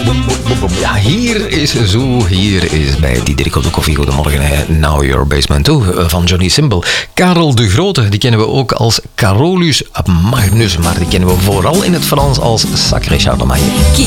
Ja, hier is bij Diederik op de koffie. Goedemorgen, Now Your Basement Toe van Johnny Simple. Karel de Grote, die kennen we ook als Carolus Magnus, maar die kennen we vooral in het Frans als Sacré Charlemagne. Qui